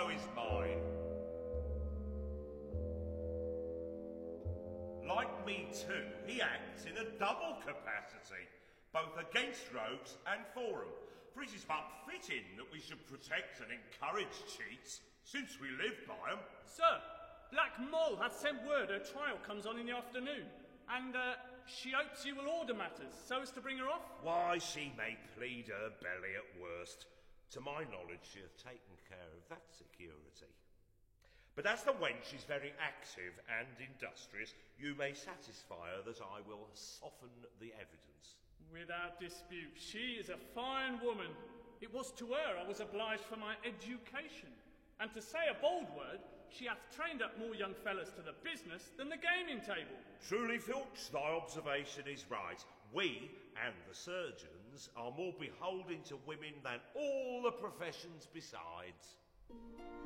so is mine. Like me too, he acts in a double capacity, both against rogues and for 'em. For it is but fitting that we should protect and encourage cheats, since we live by 'em. Sir, Black Moll hath sent word her trial comes on in the afternoon, and she hopes you will order matters so as to bring her off. Why, she may plead her belly at worst. To my knowledge, she hath taken care of that security. But as the wench is very active and industrious, you may satisfy her that I will soften the evidence. Without dispute, she is a fine woman. It was to her I was obliged for my education. And to say a bold word, she hath trained up more young fellas to the business than the gaming table. Truly, Filch, thy observation is right. We and the surgeons are more beholding to women than all the professions besides.